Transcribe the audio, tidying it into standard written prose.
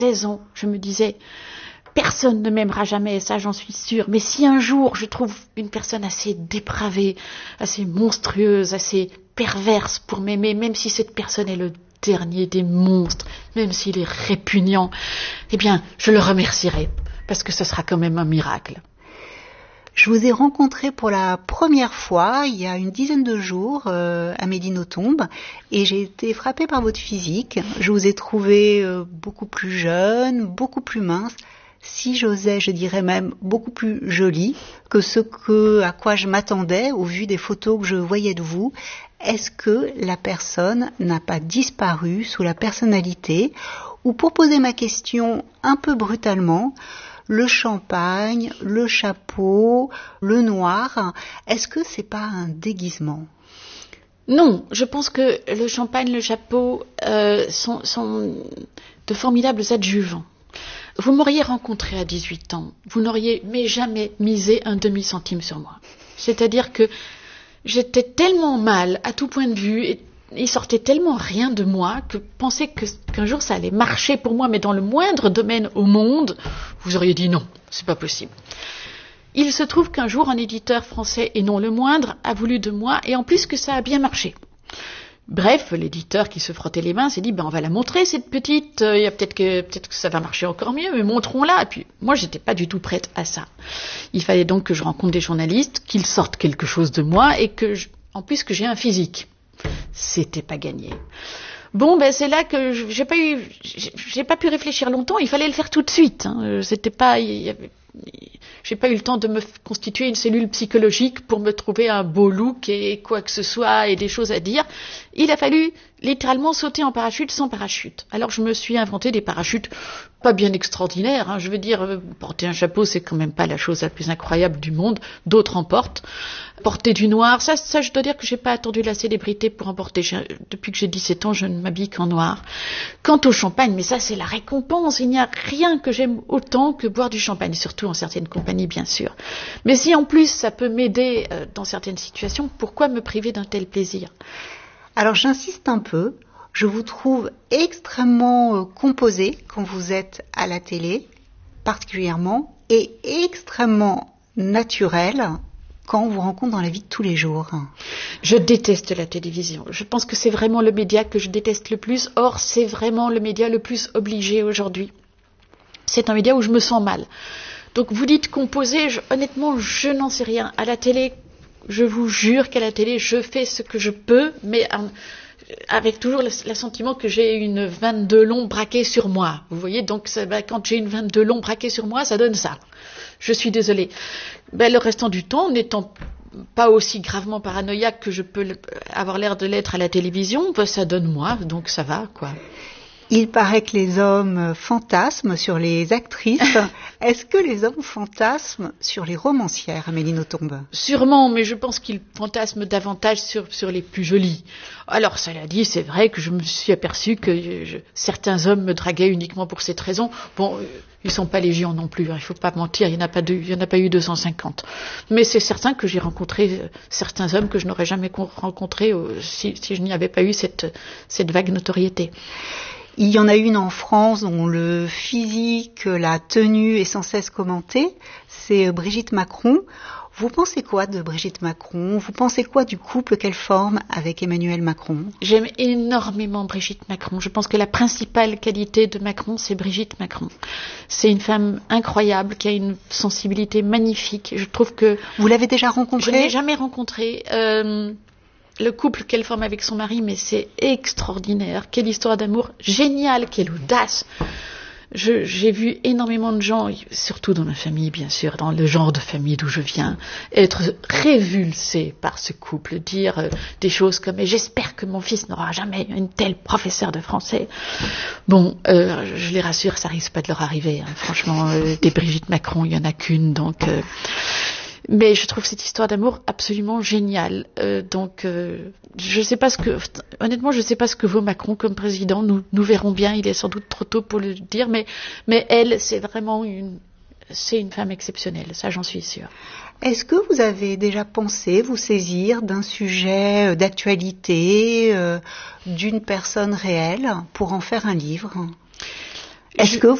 16 ans, je me disais, personne ne m'aimera jamais, ça j'en suis sûre. Mais si un jour je trouve une personne assez dépravée, assez monstrueuse, assez perverse pour m'aimer, même si cette personne est le dernier des monstres, même s'il est répugnant, eh bien, je le remercierai, parce que ce sera quand même un miracle. Je vous ai rencontré pour la première fois il y a une dizaine de jours à Médine-aux-Tombes et j'ai été frappée par votre physique. Je vous ai trouvé beaucoup plus jeune, beaucoup plus mince, si j'osais, je dirais même beaucoup plus jolie que à quoi je m'attendais au vu des photos que je voyais de vous. Est-ce que la personne n'a pas disparu sous la personnalité? Ou pour poser ma question un peu brutalement, le champagne, le chapeau, le noir, est-ce que c'est pas un déguisement? Non, je pense que le champagne, le chapeau sont de formidables adjuvants. Vous m'auriez rencontré à 18 ans, vous n'auriez jamais misé un demi-centime sur moi. C'est-à-dire que j'étais tellement mal à tout point de vue et il sortait tellement rien de moi que penser qu'un jour ça allait marcher pour moi, mais dans le moindre domaine au monde, vous auriez dit non, c'est pas possible. Il se trouve qu'un jour un éditeur français, et non le moindre, a voulu de moi, et en plus que ça a bien marché. Bref, l'éditeur qui se frottait les mains s'est dit, on va la montrer cette petite, peut-être que ça va marcher encore mieux, mais montrons-la. Et puis moi, j'étais pas du tout prête à ça. Il fallait donc que je rencontre des journalistes, qu'ils sortent quelque chose de moi, et en plus que j'ai un physique. C'était pas gagné. Bon, c'est là que j'ai pas pu réfléchir longtemps. Il fallait le faire tout de suite. J'ai pas eu le temps de me constituer une cellule psychologique pour me trouver un beau look et quoi que ce soit et des choses à dire. Il a fallu littéralement sauter en parachute sans parachute. Alors je me suis inventé des parachutes pas bien extraordinaires. Je veux dire, porter un chapeau, c'est quand même pas la chose la plus incroyable du monde. D'autres en portent. Porter du noir, ça je dois dire que j'ai pas attendu la célébrité pour en porter. Depuis que j'ai 17 ans, je ne m'habille qu'en noir. Quant au champagne, mais ça c'est la récompense. Il n'y a rien que j'aime autant que boire du champagne, surtout en certaines compagnies bien sûr. Mais si en plus ça peut m'aider dans certaines situations, pourquoi me priver d'un tel plaisir? Alors j'insiste un peu, je vous trouve extrêmement composé quand vous êtes à la télé, particulièrement, et extrêmement naturel quand on vous rencontre dans la vie de tous les jours. Je déteste la télévision. Je pense que c'est vraiment le média que je déteste le plus. Or, c'est vraiment le média le plus obligé aujourd'hui. C'est un média où je me sens mal. Donc vous dites composer, honnêtement, je n'en sais rien. À la télé, je vous jure qu'à la télé, je fais ce que je peux, mais avec toujours le sentiment que j'ai une 22 long braquée sur moi. Vous voyez, donc quand j'ai une 22 long braquée sur moi, ça donne ça. Je suis désolée. Le restant du temps, n'étant pas aussi gravement paranoïaque que je peux avoir l'air de l'être à la télévision, ça donne moi, donc ça va, quoi. Il paraît que les hommes fantasment sur les actrices. Est-ce que les hommes fantasment sur les romancières, Amélie Nothomb? Sûrement, mais je pense qu'ils fantasment davantage sur les plus jolies. Alors, cela dit, c'est vrai que je me suis aperçue que certains hommes me draguaient uniquement pour cette raison. Bon, ils sont pas légion non plus, il faut pas mentir, il n'y en a pas eu 250. Mais c'est certain que j'ai rencontré certains hommes que je n'aurais jamais rencontrés si je n'y avais pas eu cette vague notoriété. Il y en a une en France dont le physique, la tenue est sans cesse commentée, c'est Brigitte Macron. Vous pensez quoi de Brigitte Macron? Vous pensez quoi du couple qu'elle forme avec Emmanuel Macron? J'aime énormément Brigitte Macron. Je pense que la principale qualité de Macron, c'est Brigitte Macron. C'est une femme incroyable qui a une sensibilité magnifique. Je trouve que... Vous l'avez déjà rencontrée? Je ne l'ai jamais rencontrée. Le couple qu'elle forme avec son mari, mais c'est extraordinaire. Quelle histoire d'amour géniale, quelle audace. J'ai vu énormément de gens, surtout dans ma famille, bien sûr, dans le genre de famille d'où je viens, être révulsés par ce couple, dire des choses comme « Et j'espère que mon fils n'aura jamais une telle professeure de français ». Bon, je les rassure, ça risque pas de leur arriver. Franchement, des Brigitte Macron, il y en a qu'une, donc... Mais je trouve cette histoire d'amour absolument géniale. Je sais pas honnêtement, je sais pas ce que vaut Macron comme président. Nous verrons bien. Il est sans doute trop tôt pour le dire, mais elle, c'est vraiment une femme exceptionnelle. Ça, j'en suis sûre. Est-ce que vous avez déjà pensé vous saisir d'un sujet d'actualité, d'une personne réelle, pour en faire un livre? Est-ce que